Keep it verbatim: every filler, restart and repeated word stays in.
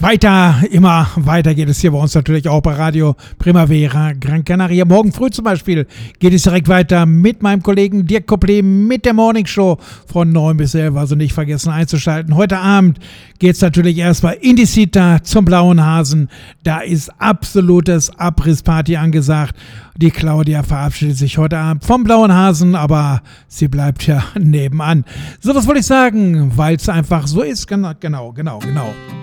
Weiter, immer weiter geht es hier bei uns natürlich auch bei Radio Primavera Gran Canaria. Morgen früh zum Beispiel geht es direkt weiter mit meinem Kollegen Dirk Couplet mit der Morning Show von neun bis elf. Also nicht vergessen einzuschalten. Heute Abend geht es natürlich erstmal in die Cita zum Blauen Hasen. Da ist absolutes Abrissparty angesagt. Die Claudia verabschiedet sich heute Abend vom Blauen Hasen, aber sie bleibt ja nebenan. So, was wollte ich sagen? Weil es einfach so ist. Genau, genau, genau, genau.